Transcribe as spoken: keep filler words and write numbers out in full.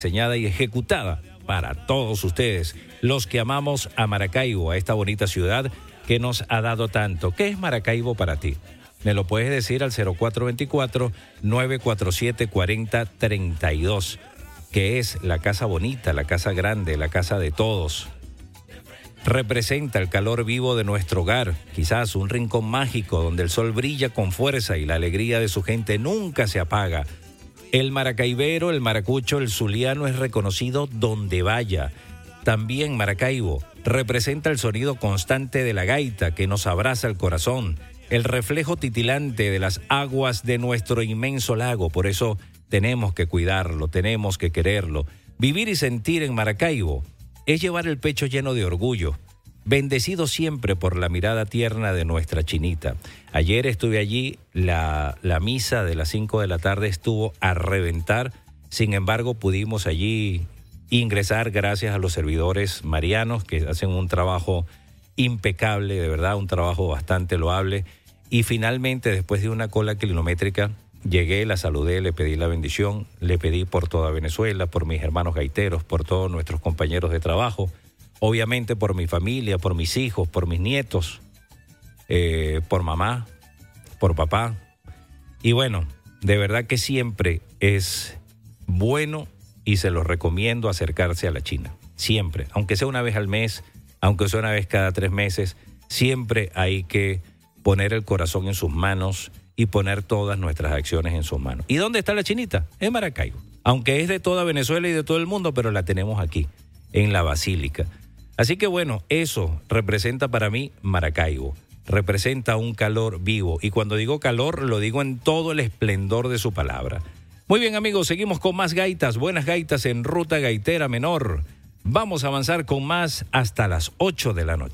diseñada y ejecutada para todos ustedes, los que amamos a Maracaibo, a esta bonita ciudad que nos ha dado tanto. ¿Qué es Maracaibo para ti? Me lo puedes decir al cero cuatro dos cuatro, nueve cuatro siete, cuatro cero tres dos, que es la casa bonita, la casa grande, la casa de todos. Representa el calor vivo de nuestro hogar, quizás un rincón mágico donde el sol brilla con fuerza y la alegría de su gente nunca se apaga. El maracaibero, el maracucho, el zuliano es reconocido donde vaya. También Maracaibo representa el sonido constante de la gaita que nos abraza el corazón, el reflejo titilante de las aguas de nuestro inmenso lago. Por eso tenemos que cuidarlo, tenemos que quererlo. Vivir y sentir en Maracaibo es llevar el pecho lleno de orgullo, bendecido siempre por la mirada tierna de nuestra chinita. Ayer estuve allí, la, la misa de las cinco de la tarde estuvo a reventar, sin embargo pudimos allí ingresar gracias a los servidores marianos que hacen un trabajo impecable, de verdad, un trabajo bastante loable. Y finalmente, después de una cola kilométrica, llegué, la saludé, le pedí la bendición, le pedí por toda Venezuela, por mis hermanos gaiteros, por todos nuestros compañeros de trabajo, obviamente por mi familia, por mis hijos, por mis nietos, eh, por mamá, por papá. Y bueno, de verdad que siempre es bueno y se los recomiendo acercarse a la China. Siempre, aunque sea una vez al mes, aunque sea una vez cada tres meses, siempre hay que poner el corazón en sus manos y poner todas nuestras acciones en sus manos. ¿Y dónde está la chinita? En Maracaibo. Aunque es de toda Venezuela y de todo el mundo, pero la tenemos aquí, en la Basílica. Así que bueno, eso representa para mí Maracaibo. Representa un calor vivo. Y cuando digo calor, lo digo en todo el esplendor de su palabra. Muy bien, amigos, seguimos con más gaitas, buenas gaitas en Ruta Gaitera Menor. Vamos a avanzar con más hasta las ocho de la noche.